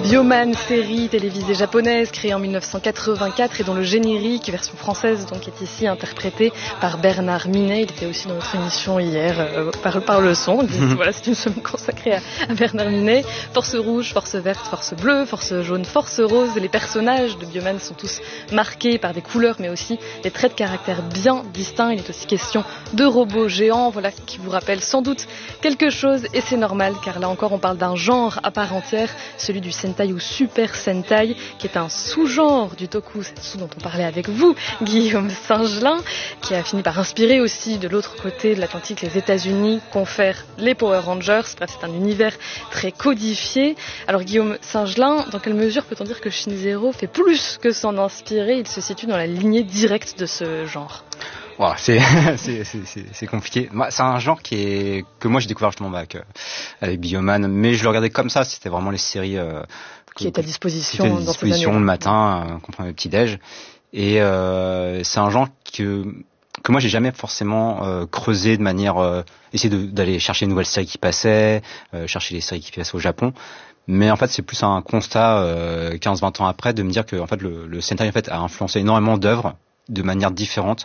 Bioman, série télévisée japonaise créée en 1984 et dont le générique, version française, donc est ici interprété par Bernard Minet. Il était aussi dans notre émission hier par le son. Voilà, c'est une semaine consacrée à Bernard Minet. Force rouge, force verte, force bleue, force jaune, force rose. Les personnages de Bioman sont tous marqués par des couleurs mais aussi des traits de caractère bien distincts. Il est aussi question de robots géants, voilà, qui vous rappelle sans doute quelque chose, et c'est normal car là encore on parle d'un genre à part entière, celui du Sentai ou Super Sentai, qui est un sous-genre du Tokusatsu dont on parlait avec vous, Guillaume Singelin, qui a fini par inspirer aussi de l'autre côté de l'Atlantique les États-Unis, confèrent les Power Rangers. Bref, c'est un univers très codifié. Alors Guillaume Singelin, dans quelle mesure peut-on dire que Shin-Zero fait plus que s'en inspirer? Il se situe dans la lignée directe de ce genre. Wow, c'est compliqué. C'est un genre que moi j'ai découvert justement avec Bioman, mais je le regardais comme ça. C'était vraiment les séries qui est à disposition dans ces années. Le matin, qu'on prend le petit déj. Et c'est un genre que moi j'ai jamais forcément creusé de manière essayer d'aller chercher une nouvelle série qui passait, chercher les séries qui passaient au Japon. Mais en fait, c'est plus un constat 15-20 ans après de me dire que en fait le Sentai en fait a influencé énormément d'œuvres de manière différente.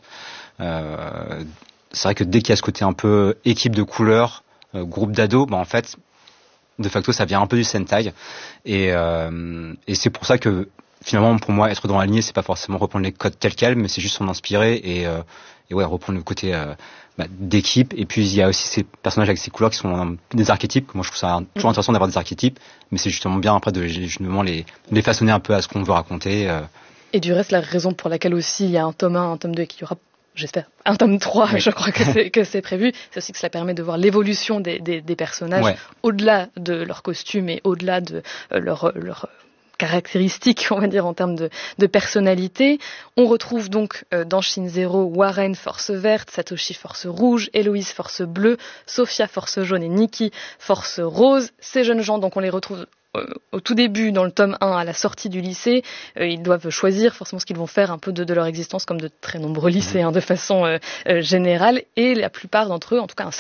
C'est vrai que dès qu'il y a ce côté un peu équipe de couleurs, groupe d'ados, en fait, de facto, ça vient un peu du Sentai. Et c'est pour ça que finalement, pour moi, être dans la lignée, c'est pas forcément reprendre les codes tels quels, mais c'est juste s'en inspirer et ouais, reprendre le côté d'équipe. Et puis il y a aussi ces personnages avec ces couleurs qui sont des archétypes. Moi, je trouve ça toujours intéressant d'avoir des archétypes, mais c'est justement bien après de justement les façonner un peu à ce qu'on veut raconter. Et du reste, la raison pour laquelle aussi il y a un tome 1, un tome 2 et qu'il y aura, j'espère, un tome 3, oui. Je crois que c'est prévu, c'est aussi que cela permet de voir l'évolution des personnages, ouais, au-delà de leur costume et au-delà de leur caractéristiques, on va dire, en termes de personnalité. On retrouve donc dans Shin-Zero Warren, force verte, Satoshi, force rouge, Héloïse, force bleue, Sophia, force jaune et Nikki, force rose. Ces jeunes gens, donc on les retrouve au tout début dans le tome 1 à la sortie du lycée. Ils doivent choisir forcément ce qu'ils vont faire un peu de leur existence, comme de très nombreux lycéens de façon générale, et la plupart d'entre eux, en tout cas un